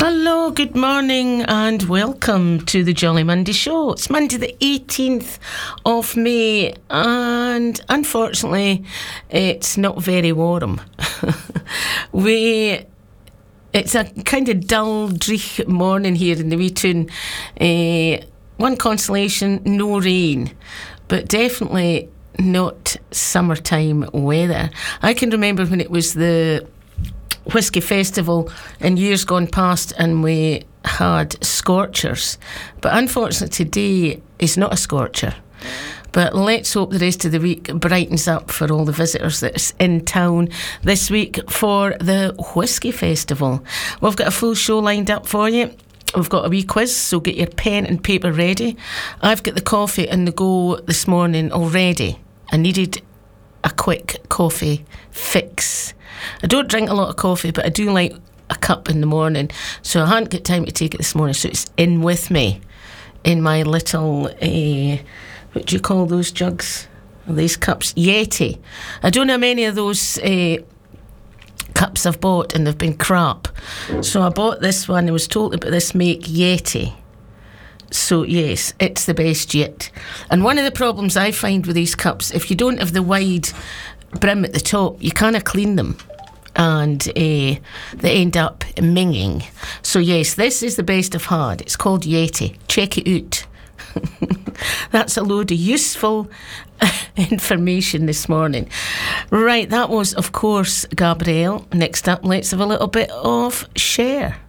Hello, good morning and welcome to the Jolly Monday Show. It's Monday the 18th of May and unfortunately it's not very warm. It's a kind of dull, dreich morning here in the wee town. One consolation, no rain, but definitely not summertime weather. I can remember when it was the Whisky Festival in years gone past and we had scorchers, but unfortunately today is not a scorcher. But let's hope the rest of the week brightens up for all the visitors that's in town this week for the Whisky Festival. We've got a full show lined up for you. We've got a wee quiz, so get your pen and paper ready. I've got the coffee and the go this morning already. I needed a quick coffee fix. I don't drink a lot of coffee, but I do like a cup in the morning, so I hadn't got time to take it this morning, so it's in with me in my little what do you call those jugs, these cups? Yeti. I don't know how many of those cups I've bought, and they've been crap, so I bought this one. I was told about this make, Yeti. So yes, it's the best yet. And one of the problems I find with these cups, if you don't have the wide brim at the top, you kind of clean them and they end up minging. So yes, this is the best I've had. It's called Yeti. Check it out. That's a load of useful information this morning. Right, that was of course Gabrielle. Next up, let's have a little bit of Cher.